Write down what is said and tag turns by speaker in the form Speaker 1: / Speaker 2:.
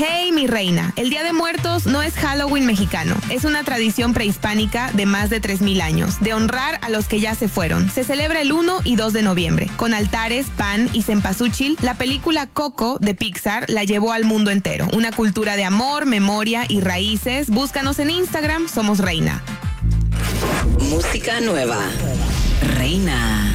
Speaker 1: Hey, mi reina, el Día de Muertos no es Halloween mexicano, es una tradición prehispánica de más de 3000 años, de honrar a los que ya se fueron. Se celebra el 1 y 2 de noviembre. Con altares, pan y cempasúchil, la película Coco de Pixar la llevó al mundo entero. Una cultura de amor, memoria y raíces. Búscanos en Instagram, somos Reina.
Speaker 2: Música nueva. Reina.